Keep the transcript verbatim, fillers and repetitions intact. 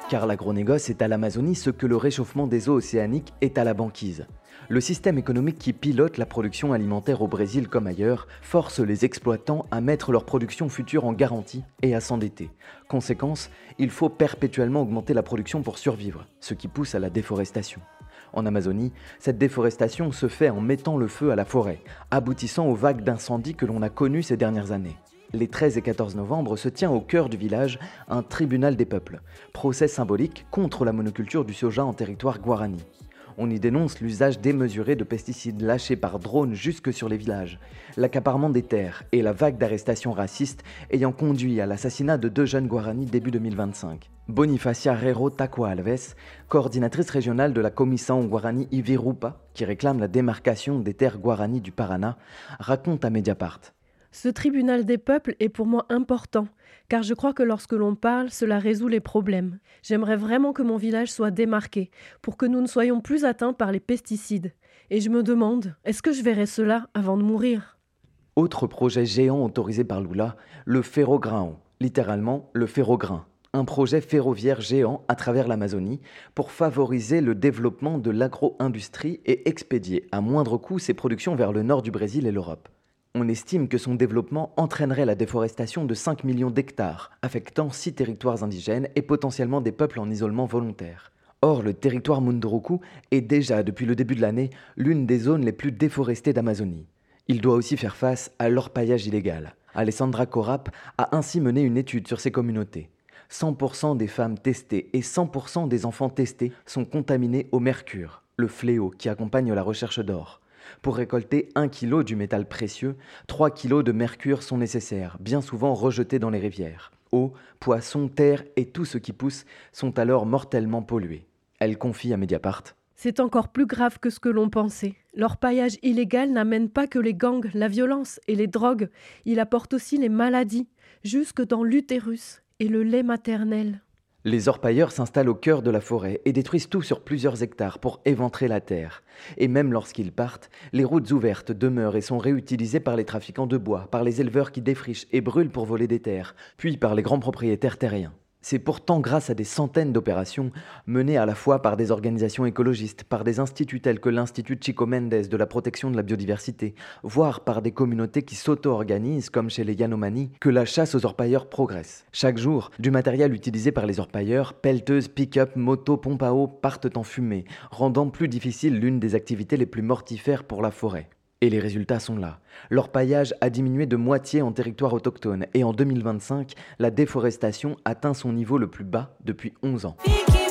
car l'agronégoce est à l'Amazonie ce que le réchauffement des eaux océaniques est à la banquise. Le système économique qui pilote la production alimentaire au Brésil comme ailleurs force les exploitants à mettre leur production future en garantie et à s'endetter. Conséquence, il faut perpétuellement augmenter la production pour survivre, ce qui pousse à la déforestation. En Amazonie, cette déforestation se fait en mettant le feu à la forêt, aboutissant aux vagues d'incendies que l'on a connues ces dernières années. Les treize et quatorze novembre se tient au cœur du village un tribunal des peuples, procès symbolique contre la monoculture du soja en territoire guarani. On y dénonce l'usage démesuré de pesticides lâchés par drone jusque sur les villages, l'accaparement des terres et la vague d'arrestations racistes ayant conduit à l'assassinat de deux jeunes Guarani début deux mille vingt-cinq. Bonifacia Rero Taqua Alves, coordinatrice régionale de la Comissão Guarani Ivirupa, qui réclame la démarcation des terres Guarani du Paraná, raconte à Mediapart. Ce tribunal des peuples est pour moi important, car je crois que lorsque l'on parle, cela résout les problèmes. J'aimerais vraiment que mon village soit démarqué, pour que nous ne soyons plus atteints par les pesticides. Et je me demande, est-ce que je verrai cela avant de mourir ? Autre projet géant autorisé par Lula, le Ferrogrão, littéralement le ferrograin. Un projet ferroviaire géant à travers l'Amazonie pour favoriser le développement de l'agro-industrie et expédier à moindre coût ses productions vers le nord du Brésil et l'Europe. On estime que son développement entraînerait la déforestation de cinq millions d'hectares, affectant six territoires indigènes et potentiellement des peuples en isolement volontaire. Or, le territoire Munduruku est déjà, depuis le début de l'année, l'une des zones les plus déforestées d'Amazonie. Il doit aussi faire face à l'orpaillage illégal. Alessandra Corap a ainsi mené une étude sur ces communautés. cent pour cent des femmes testées et cent pour cent des enfants testés sont contaminés au mercure, le fléau qui accompagne la recherche d'or. Pour récolter un kilo du métal précieux, trois kilos de mercure sont nécessaires, bien souvent rejetés dans les rivières. Eau, poissons, terre et tout ce qui pousse sont alors mortellement pollués. Elle confie à Mediapart. C'est encore plus grave que ce que l'on pensait. L'orpaillage illégal n'amène pas que les gangs, la violence et les drogues. Il apporte aussi les maladies, jusque dans l'utérus et le lait maternel. Les orpailleurs s'installent au cœur de la forêt et détruisent tout sur plusieurs hectares pour éventrer la terre. Et même lorsqu'ils partent, les routes ouvertes demeurent et sont réutilisées par les trafiquants de bois, par les éleveurs qui défrichent et brûlent pour voler des terres, puis par les grands propriétaires terriens. C'est pourtant grâce à des centaines d'opérations menées à la fois par des organisations écologistes, par des instituts tels que l'Institut Chico Mendes de la protection de la biodiversité, voire par des communautés qui s'auto-organisent comme chez les Yanomami, que la chasse aux orpailleurs progresse. Chaque jour, du matériel utilisé par les orpailleurs, pelleteuses, pick-up, motos, pompes à eau partent en fumée, rendant plus difficile l'une des activités les plus mortifères pour la forêt. Et les résultats sont là. L'orpaillage a diminué de moitié en territoire autochtone et en deux mille vingt-cinq, la déforestation atteint son niveau le plus bas depuis onze ans.